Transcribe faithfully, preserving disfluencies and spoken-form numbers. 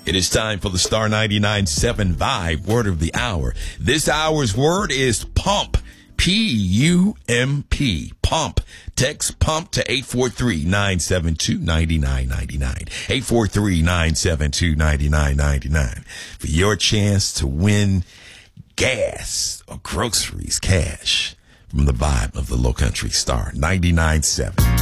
It is time for the Star ninety-nine point seven Vibe Word of the Hour. This hour's word is pump. P U M P. Pump. Text pump to eight four three, nine seven two, nine nine nine nine. eight four three, nine seven two, nine nine nine nine for your chance to win gas or groceries, cash from the vibe of the Low Country Star ninety-nine point seven.